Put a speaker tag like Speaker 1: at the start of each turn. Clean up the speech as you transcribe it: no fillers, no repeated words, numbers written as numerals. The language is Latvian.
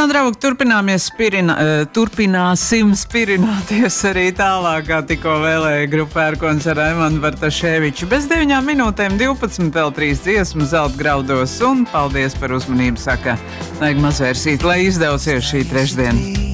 Speaker 1: Jā, draugi, turpināsim spirināties arī tālāk, kā tikko vēlēja grupa Pērkons ar Raimondu Bartaševiču. Bez 9 minūtēm 12 vēl 3 dziesmas zelta graudos un paldies par uzmanību, saka Naiga Mazvērsīte, lai izdevsies šī trešdiena.